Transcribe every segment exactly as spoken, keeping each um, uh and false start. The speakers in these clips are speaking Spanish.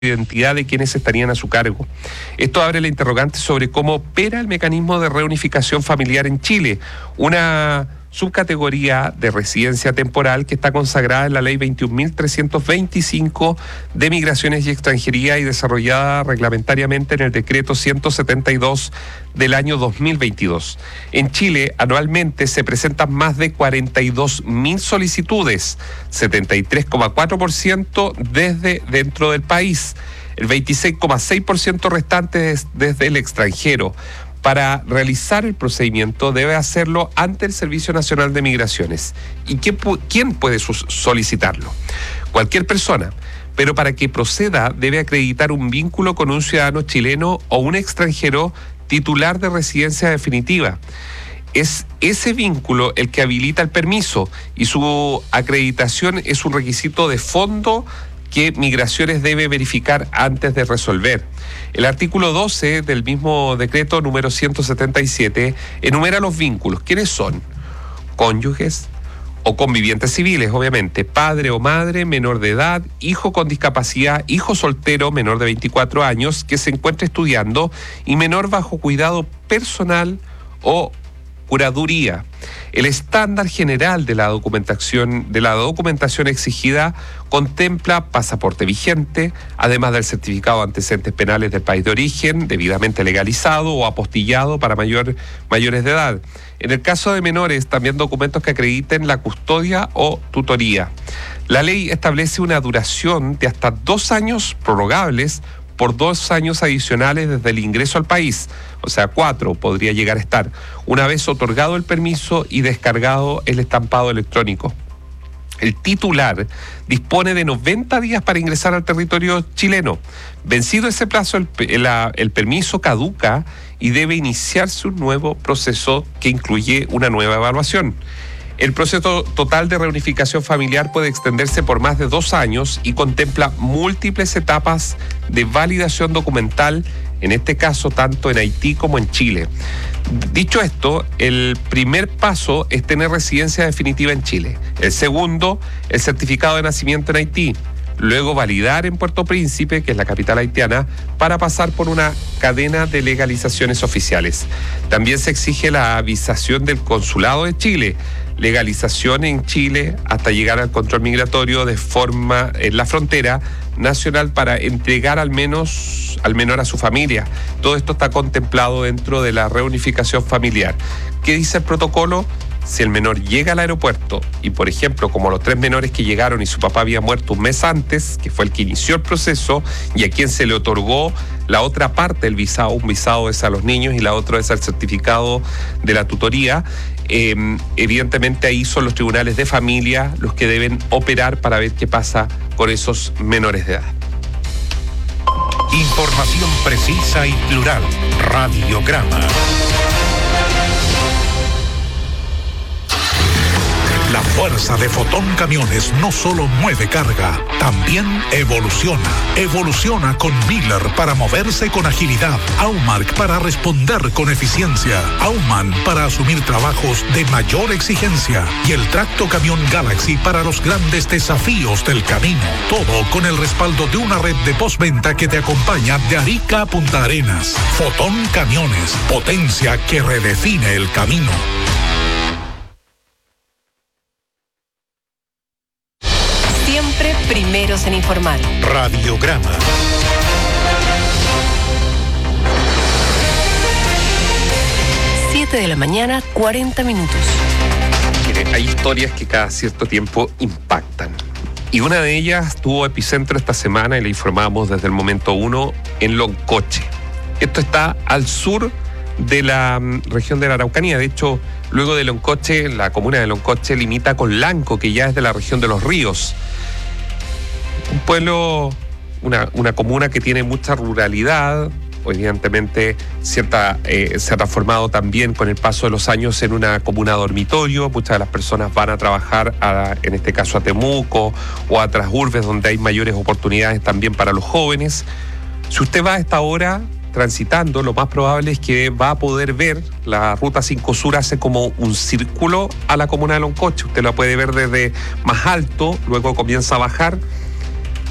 identidad de quienes estarían a su cargo. Esto abre la interrogante sobre cómo opera el mecanismo de reunificación familiar en Chile, una subcategoría de residencia temporal que está consagrada en la Ley veintiún mil trescientos veinticinco de Migraciones y Extranjería y desarrollada reglamentariamente en el decreto ciento setenta y dos del año dos mil veintidós. En Chile, anualmente se presentan más de cuarenta y dos mil solicitudes, setenta y tres coma cuatro por ciento desde dentro del país, el veintiséis coma seis por ciento restante es desde el extranjero. Para realizar el procedimiento debe hacerlo ante el Servicio Nacional de Migraciones. ¿Y qué, quién puede solicitarlo? Cualquier persona, pero para que proceda debe acreditar un vínculo con un ciudadano chileno o un extranjero titular de residencia definitiva. Es ese vínculo el que habilita el permiso y su acreditación es un requisito de fondo que Migraciones debe verificar antes de resolver. El artículo doce del mismo decreto número ciento setenta y siete enumera los vínculos. ¿Quiénes son? Cónyuges o convivientes civiles, obviamente, padre o madre menor de edad, hijo con discapacidad, hijo soltero menor de veinticuatro años que se encuentre estudiando y menor bajo cuidado personal o curaduría. El estándar general de la documentación, de la documentación exigida contempla pasaporte vigente, además del certificado de antecedentes penales del país de origen, debidamente legalizado o apostillado para mayor, mayores de edad. En el caso de menores, también documentos que acrediten la custodia o tutoría. La ley establece una duración de hasta dos años prorrogables por dos años adicionales desde el ingreso al país, o sea, cuatro podría llegar a estar, una vez otorgado el permiso y descargado el estampado electrónico. El titular dispone de noventa días para ingresar al territorio chileno. Vencido ese plazo, el, el, el permiso caduca y debe iniciarse un nuevo proceso que incluye una nueva evaluación. El proceso total de reunificación familiar puede extenderse por más de dos años y contempla múltiples etapas de validación documental, en este caso tanto en Haití como en Chile. Dicho esto, el primer paso es tener residencia definitiva en Chile. El segundo, el certificado de nacimiento en Haití. Luego validar en Puerto Príncipe, que es la capital haitiana, para pasar por una cadena de legalizaciones oficiales. También se exige la avisación del Consulado de Chile, legalización en Chile hasta llegar al control migratorio de forma en la frontera nacional para entregar al menos al menor a su familia. Todo esto está contemplado dentro de la reunificación familiar. ¿Qué dice el protocolo? Si el menor llega al aeropuerto y, por ejemplo, como los tres menores que llegaron y su papá había muerto un mes antes, que fue el que inició el proceso y a quien se le otorgó la otra parte del visado, un visado es a los niños y la otra es al certificado de la tutoría, eh, evidentemente ahí son los tribunales de familia los que deben operar para ver qué pasa con esos menores de edad. Información precisa y plural. Radiograma. La fuerza de Fotón Camiones no solo mueve carga, también evoluciona. Evoluciona con Miller para moverse con agilidad, Aumark para responder con eficiencia, Auman para asumir trabajos de mayor exigencia y el Tracto Camión Galaxy para los grandes desafíos del camino. Todo con el respaldo de una red de postventa que te acompaña de Arica a Punta Arenas. Fotón Camiones, potencia que redefine el camino. Siempre primeros en informar. Radiograma. siete de la mañana, cuarenta minutos. Mire, hay historias que cada cierto tiempo impactan. Y una de ellas tuvo epicentro esta semana y la informamos desde el momento uno en Loncoche. Esto está al sur de la um, región de la Araucanía. De hecho, luego de Loncoche, la comuna de Loncoche limita con Lanco, que ya es de la región de los ríos. Un pueblo, una, una comuna que tiene mucha ruralidad, evidentemente cierta, eh, se ha transformado también con el paso de los años en una comuna dormitorio. Muchas de las personas van a trabajar, a, en este caso a Temuco o a otras urbes donde hay mayores oportunidades también para los jóvenes. Si usted va a esta hora transitando, lo más probable es que va a poder ver la ruta cinco Sur hace como un círculo a la comuna de Loncoche. Usted la puede ver desde más alto, luego comienza a bajar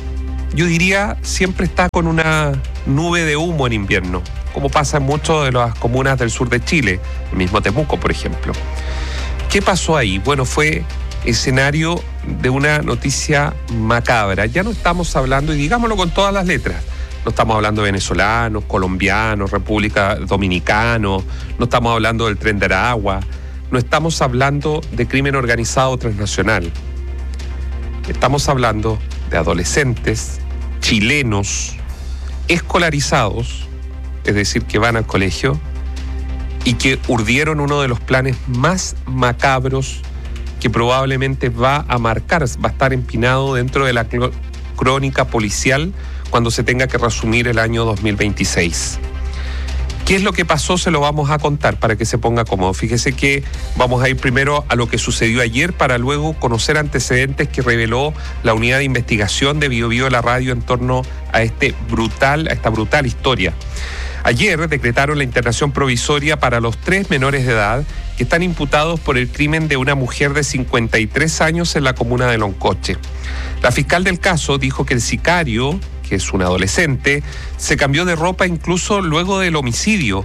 yo diría, siempre está con una nube de humo en invierno, como pasa en muchas de las comunas del sur de Chile, el mismo Temuco, por ejemplo. ¿Qué pasó ahí? Bueno, fue escenario de una noticia macabra. Ya no estamos hablando, y digámoslo con todas las letras, no estamos hablando de venezolanos, colombianos, República Dominicana, no estamos hablando del Tren de Aragua, no estamos hablando de crimen organizado transnacional. Estamos hablando de adolescentes chilenos escolarizados, es decir, que van al colegio y que urdieron uno de los planes más macabros que probablemente va a marcar, va a estar empinado dentro de la crónica policial cuando se tenga que resumir el año dos mil veintiséis. ¿Qué es lo que pasó? Se lo vamos a contar para que se ponga cómodo. Fíjese que vamos a ir primero a lo que sucedió ayer para luego conocer antecedentes que reveló la unidad de investigación de Bio Bio de la radio en torno a este brutal, a esta brutal historia. Ayer decretaron la internación provisoria para los tres menores de edad que están imputados por el crimen de una mujer de cincuenta y tres años en la comuna de Loncoche. La fiscal del caso dijo que el sicario, que es un adolescente, se cambió de ropa incluso luego del homicidio.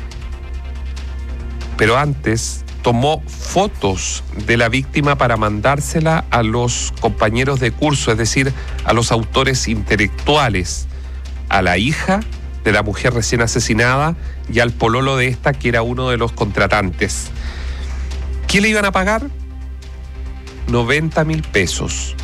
Pero antes tomó fotos de la víctima para mandársela a los compañeros de curso, es decir, a los autores intelectuales, a la hija de la mujer recién asesinada y al pololo de esta, que era uno de los contratantes. ¿Qué le iban a pagar? noventa mil pesos.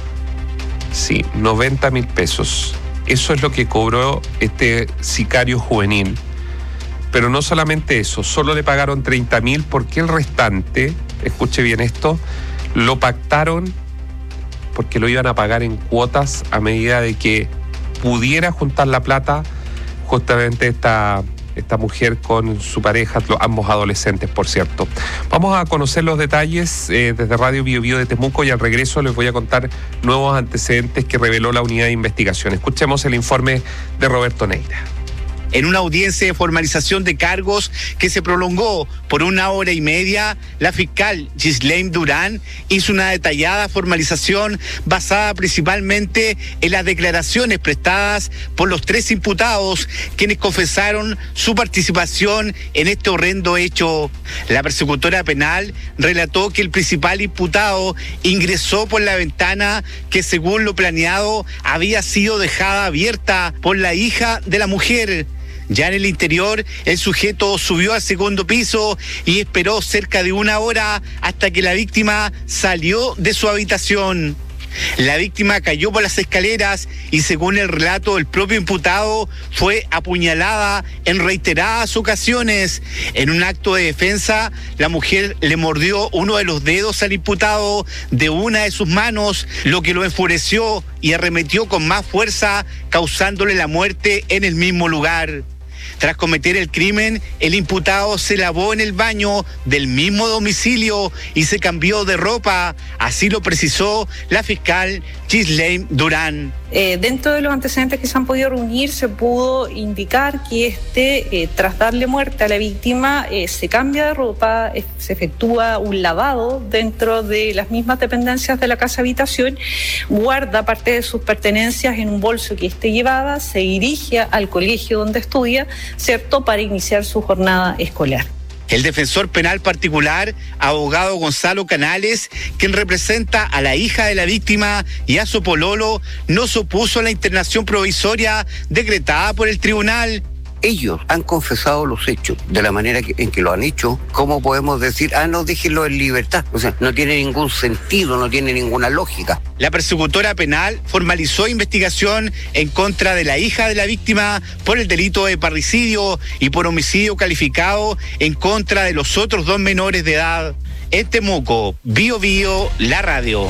Sí, noventa mil pesos. Eso es lo que cobró este sicario juvenil. Pero no solamente eso, solo le pagaron treinta mil porque el restante, escuche bien esto, lo pactaron porque lo iban a pagar en cuotas a medida de que pudiera juntar la plata justamente esta, esta mujer con su pareja, ambos adolescentes, por cierto. Vamos a conocer los detalles eh, desde Radio Bio Bio de Temuco y al regreso les voy a contar nuevos antecedentes que reveló la unidad de investigación. Escuchemos el informe de Roberto Neira. En una audiencia de formalización de cargos que se prolongó por una hora y media, la fiscal Ghislaine Durán hizo una detallada formalización basada principalmente en las declaraciones prestadas por los tres imputados, quienes confesaron su participación en este horrendo hecho. La persecutora penal relató que el principal imputado ingresó por la ventana que, según lo planeado, había sido dejada abierta por la hija de la mujer. Ya en el interior, el sujeto subió al segundo piso y esperó cerca de una hora hasta que la víctima salió de su habitación. La víctima cayó por las escaleras y, según el relato del propio imputado, fue apuñalada en reiteradas ocasiones. En un acto de defensa, la mujer le mordió uno de los dedos al imputado de una de sus manos, lo que lo enfureció y arremetió con más fuerza, causándole la muerte en el mismo lugar. Tras cometer el crimen, el imputado se lavó en el baño del mismo domicilio y se cambió de ropa. Así lo precisó la fiscal Ghislaine Durán. Eh, dentro de los antecedentes que se han podido reunir, se pudo indicar que este, eh, tras darle muerte a la víctima, eh, se cambia de ropa, eh, se efectúa un lavado dentro de las mismas dependencias de la casa habitación, guarda parte de sus pertenencias en un bolso que éste llevaba, se dirige al colegio donde estudia, ¿cierto?, para iniciar su jornada escolar. El defensor penal particular, abogado Gonzalo Canales, quien representa a la hija de la víctima y a su pololo, no se opuso a la internación provisoria decretada por el tribunal. Ellos han confesado los hechos de la manera que, en que lo han hecho. ¿Cómo podemos decir, ah, no, déjenlo en libertad? O sea, no tiene ningún sentido, no tiene ninguna lógica. La persecutora penal formalizó investigación en contra de la hija de la víctima por el delito de parricidio y por homicidio calificado en contra de los otros dos menores de edad. En Temuco, Bio Bio, la radio.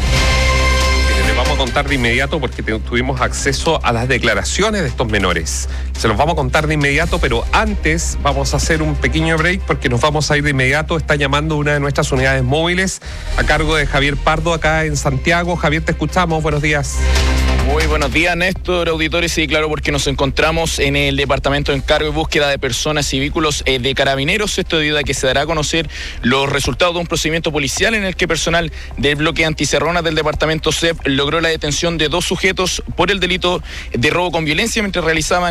Les vamos a contar de inmediato porque tuvimos acceso a las declaraciones de estos menores. Se los vamos a contar de inmediato, pero antes vamos a hacer un pequeño break porque nos vamos a ir de inmediato. Está llamando una de nuestras unidades móviles a cargo de Javier Pardo acá en Santiago. Javier, te escuchamos. Buenos días. Muy buenos buenos días, Néstor, auditores. Sí, claro, porque nos encontramos en el Departamento de Encargo y Búsqueda de Personas y Vehículos eh, de Carabineros. Esto debido a que se dará a conocer los resultados de un procedimiento policial en el que personal del bloque anticerronas del Departamento C E P logró la detención de dos sujetos por el delito de robo con violencia mientras realizaban